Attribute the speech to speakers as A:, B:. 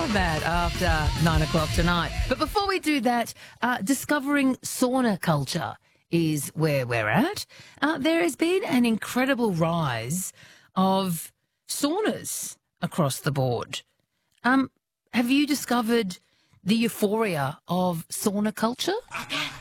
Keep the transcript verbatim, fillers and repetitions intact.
A: not bad after nine o'clock tonight. But before we do that, uh, discovering sauna culture is where we're at. Uh, there has been an incredible rise of saunas across the board. Um, have you discovered the euphoria of sauna culture?